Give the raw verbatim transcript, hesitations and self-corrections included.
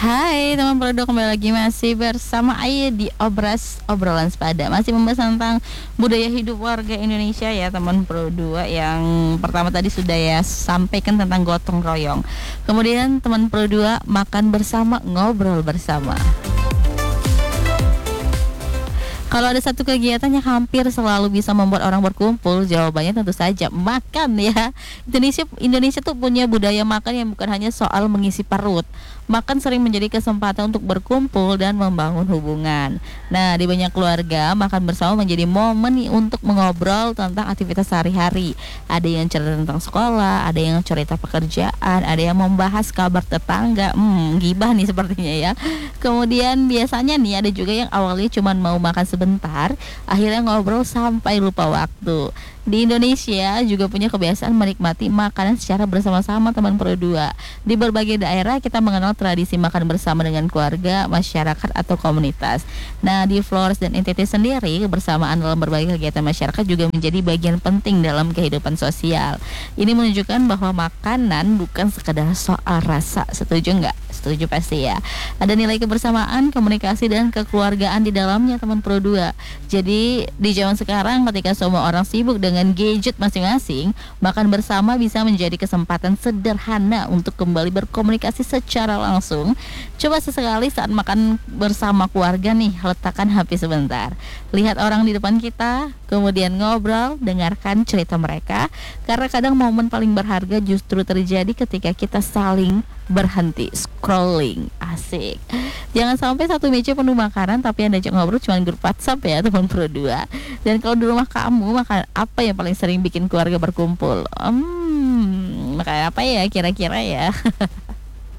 Hai teman Prodo, kembali lagi masih bersama Ayu di Obras Obrolan Sepada. Masih membahas tentang budaya hidup warga Indonesia ya teman Prodo. Yang pertama tadi sudah ya sampaikan tentang gotong royong. Kemudian teman Prodo makan bersama, ngobrol bersama. Kalau ada satu kegiatan yang hampir selalu bisa membuat orang berkumpul, jawabannya tentu saja makan ya. Indonesia Indonesia tuh punya budaya makan yang bukan hanya soal mengisi perut. Makan sering menjadi kesempatan untuk berkumpul dan membangun hubungan. Nah, di banyak keluarga, makan bersama menjadi momen nih untuk mengobrol tentang aktivitas sehari-hari. Ada yang cerita tentang sekolah, ada yang cerita pekerjaan, ada yang membahas kabar tetangga. Hmm, gibah nih sepertinya ya. Kemudian biasanya nih ada juga yang awalnya cuma mau makan sebentar, akhirnya ngobrol sampai lupa waktu. Di Indonesia juga punya kebiasaan menikmati makanan secara bersama-sama teman Pro dua. Di berbagai daerah kita mengenal tradisi makan bersama dengan keluarga, masyarakat atau komunitas. Nah, di Flores dan N T T sendiri, kebersamaan dalam berbagai kegiatan masyarakat juga menjadi bagian penting dalam kehidupan sosial. Ini menunjukkan bahwa makanan bukan sekedar soal rasa. Setuju nggak? Setuju pasti ya. Ada nilai kebersamaan, komunikasi dan kekeluargaan di dalamnya teman Pro dua. Jadi di zaman sekarang ketika semua orang sibuk dengan dengan gadget masing-masing, makan bersama bisa menjadi kesempatan sederhana untuk kembali berkomunikasi secara langsung. Coba sesekali saat makan bersama keluarga nih, letakkan H P sebentar, lihat orang di depan kita, kemudian ngobrol, dengarkan cerita mereka, karena kadang momen paling berharga justru terjadi ketika kita saling berhenti scrolling. Asik. Jangan sampai satu meja penuh makanan tapi yang diajak ngobrol cuma grup WhatsApp ya teman Pro dua. Dan kalau di rumah kamu, makan apa yang paling sering bikin keluarga berkumpul? Hmm, makan apa ya kira-kira ya?